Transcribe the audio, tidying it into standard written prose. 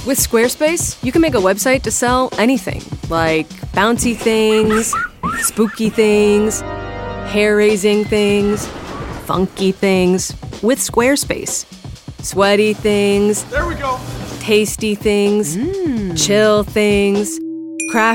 With Squarespace, you can make a website to sell anything, like bouncy things, spooky things, hair-raising things, funky things. With Squarespace. Sweaty things. There we go. Tasty things. Chill things. Crafty